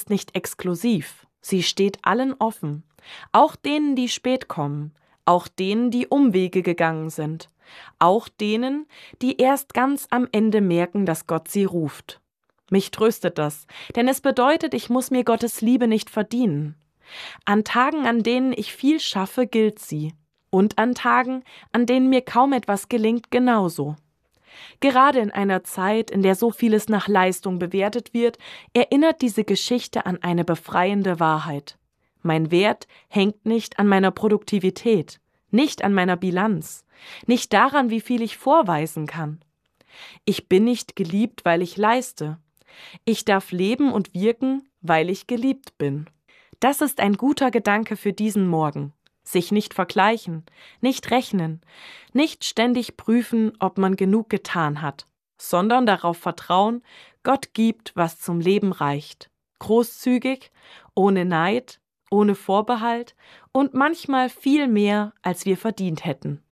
ist nicht exklusiv, sie steht allen offen, auch denen, die spät kommen, auch denen, die Umwege gegangen sind, auch denen, die erst ganz am Ende merken, dass Gott sie ruft. Mich tröstet das, denn es bedeutet, ich muss mir Gottes Liebe nicht verdienen. An Tagen, an denen ich viel schaffe, gilt sie. Und an Tagen, an denen mir kaum etwas gelingt, genauso. Gerade in einer Zeit, in der so vieles nach Leistung bewertet wird, erinnert diese Geschichte an eine befreiende Wahrheit. Mein Wert hängt nicht an meiner Produktivität, nicht an meiner Bilanz, nicht daran, wie viel ich vorweisen kann. Ich bin nicht geliebt, weil ich leiste. Ich darf leben und wirken, weil ich geliebt bin. Das ist ein guter Gedanke für diesen Morgen. Sich nicht vergleichen, nicht rechnen, nicht ständig prüfen, ob man genug getan hat, sondern darauf vertrauen, Gott gibt, was zum Leben reicht. Großzügig, ohne Neid, ohne Vorbehalt und manchmal viel mehr, als wir verdient hätten.